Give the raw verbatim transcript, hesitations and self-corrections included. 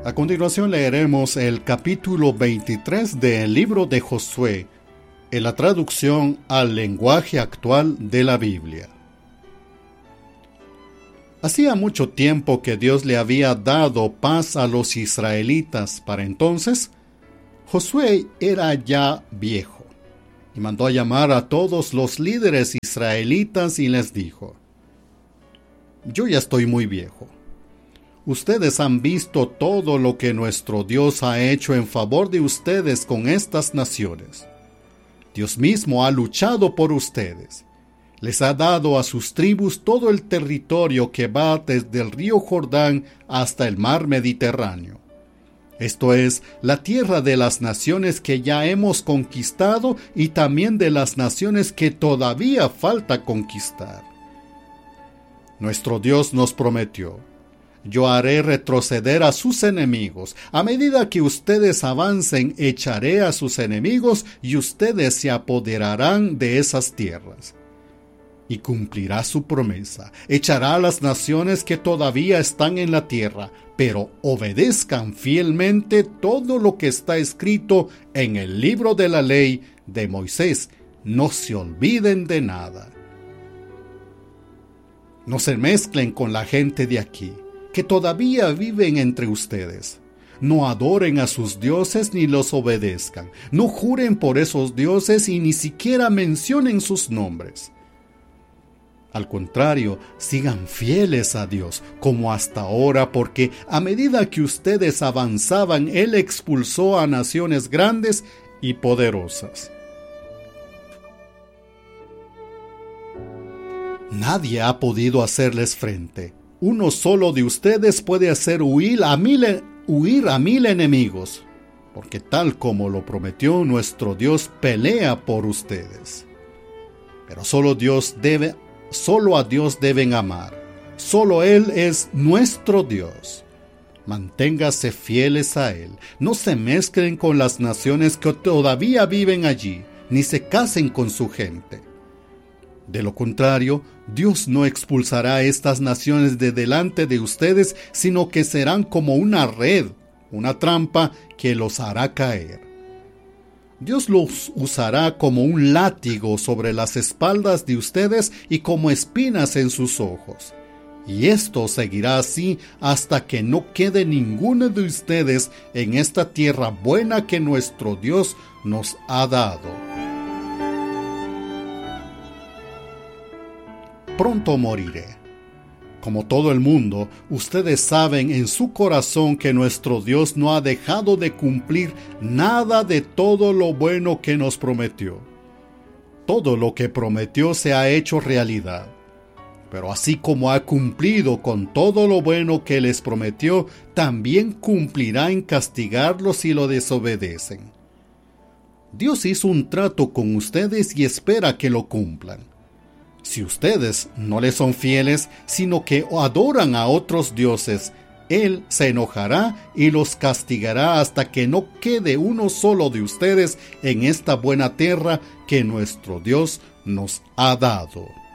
A continuación leeremos el capítulo veintitrés del libro de Josué, en la traducción al lenguaje actual de la Biblia. Hacía mucho tiempo que Dios le había dado paz a los israelitas. Para entonces, Josué era ya viejo, y mandó a llamar a todos los líderes israelitas y les dijo: Yo ya estoy muy viejo. Ustedes han visto todo lo que nuestro Dios ha hecho en favor de ustedes con estas naciones. Dios mismo ha luchado por ustedes. Les ha dado a sus tribus todo el territorio que va desde el río Jordán hasta el mar Mediterráneo. Esto es, la tierra de las naciones que ya hemos conquistado y también de las naciones que todavía falta conquistar. Nuestro Dios nos prometió: Yo haré retroceder a sus enemigos. A medida que ustedes avancen, echaré a sus enemigos y ustedes se apoderarán de esas tierras. Y cumplirá su promesa. Echará a las naciones que todavía están en la tierra, pero obedezcan fielmente todo lo que está escrito en el libro de la ley de Moisés. No se olviden de nada. No se mezclen con la gente de aquí, que todavía viven entre ustedes. No adoren a sus dioses ni los obedezcan. No juren por esos dioses y ni siquiera mencionen sus nombres. Al contrario, sigan fieles a Dios, como hasta ahora, porque a medida que ustedes avanzaban, Él expulsó a naciones grandes y poderosas. Nadie ha podido hacerles frente. Uno solo de ustedes puede hacer huir a mil, huir a mil enemigos, porque tal como lo prometió, nuestro Dios pelea por ustedes. Pero solo Dios debe, solo a Dios deben amar. Solo Él es nuestro Dios. Manténganse fieles a Él. No se mezclen con las naciones que todavía viven allí, ni se casen con su gente. De lo contrario, Dios no expulsará a estas naciones de delante de ustedes, sino que serán como una red, una trampa que los hará caer. Dios los usará como un látigo sobre las espaldas de ustedes y como espinas en sus ojos. Y esto seguirá así hasta que no quede ninguno de ustedes en esta tierra buena que nuestro Dios nos ha dado. Pronto moriré. Como todo el mundo, ustedes saben en su corazón que nuestro Dios no ha dejado de cumplir nada de todo lo bueno que nos prometió. Todo lo que prometió se ha hecho realidad. Pero así como ha cumplido con todo lo bueno que les prometió, también cumplirá en castigarlos si lo desobedecen. Dios hizo un trato con ustedes y espera que lo cumplan. Si ustedes no le son fieles, sino que adoran a otros dioses, Él se enojará y los castigará hasta que no quede uno solo de ustedes en esta buena tierra que nuestro Dios nos ha dado.